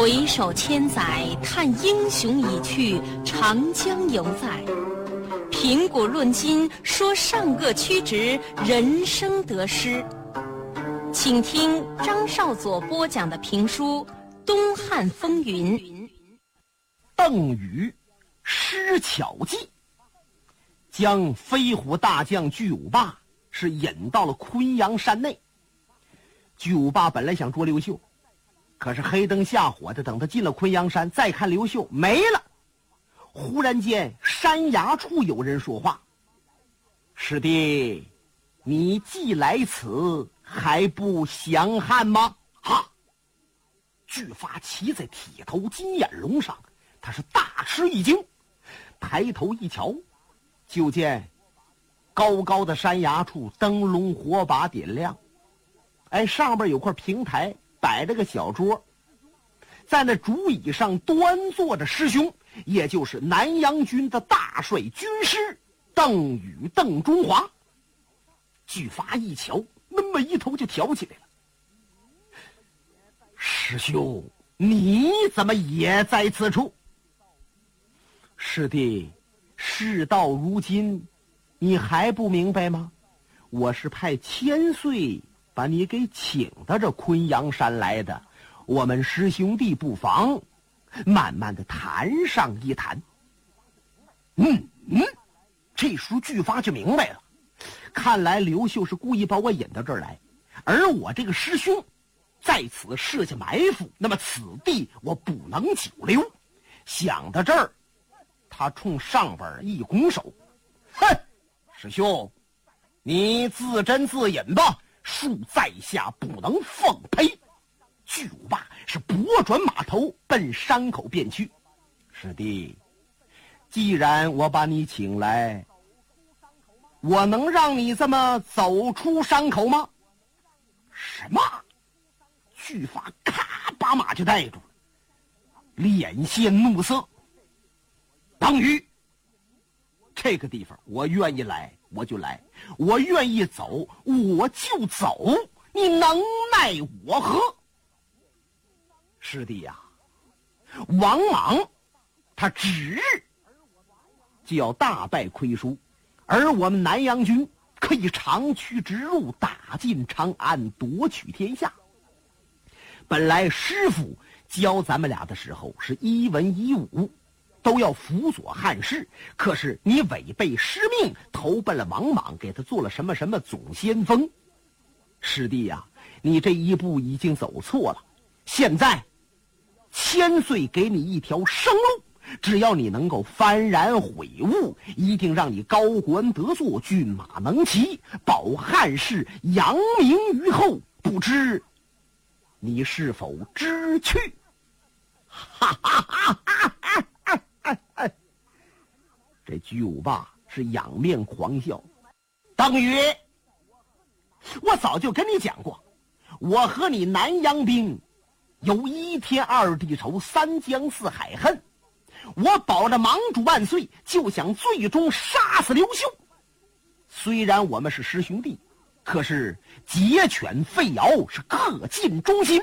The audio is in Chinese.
回首千载，叹英雄已去，长江犹在。评古论今，说上个曲直，人生得失。请听张少佐播讲的评书《东汉风云》。 邓禹施巧计，将飞虎大将巨无霸是引到了昆阳山内。巨无霸本来想捉刘秀，可是黑灯瞎火的，等他进了昆阳山，再看刘秀没了。忽然间，山崖处有人说话：“师弟，你既来此，还不降汉吗？”哈！巨发骑在铁头金眼龙上，他是大吃一惊，抬头一瞧，就见高高的山崖处灯笼火把点亮，上边有块平台，摆着个小桌，在那竹椅上端坐着师兄，也就是南阳军的大帅军师邓禹邓中华。巨发一瞧，那眉头就挑起来了：“师兄，你怎么也在此处？”“师弟，事到如今，你还不明白吗？我是派千岁把你给请到这昆阳山来的，我们师兄弟不妨慢慢的谈上一谈。”这时候巨发就明白了，看来刘秀是故意把我引到这儿来，而我这个师兄在此设下埋伏，那么此地我不能久留。想到这儿，他冲上边一拱手：“哼，师兄，你自斟自饮吧，恕在下不能奉陪。”巨无霸是拨转马头奔山口便去。“师弟，既然我把你请来，我能让你这么走出山口吗？”“什么？”巨发咔把马就带住了，脸现怒色。“邓禹，这个地方我愿意来我就来，我愿意走我就走，你能奈我何？”“师弟呀，王莽他指日就要大败亏输，而我们南阳军可以长驱直入，打进长安，夺取天下。本来师傅教咱们俩的时候是一文一武，都要辅佐汉室，可是你违背师命，投奔了王莽，给他做了什么什么总先锋。师弟呀，你这一步已经走错了，现在千岁给你一条生路，只要你能够幡然悔悟，一定让你高官得坐，骏马能骑，保汉室，扬名于后，不知你是否知趣？”哈哈哈哈哈！这巨无霸是仰面狂笑：“邓禹，我早就跟你讲过，我和你南阳兵有一天二地仇，三江四海恨。我保着盟主万岁，就想最终杀死刘秀。虽然我们是师兄弟，可是桀犬废尧是恪尽忠心，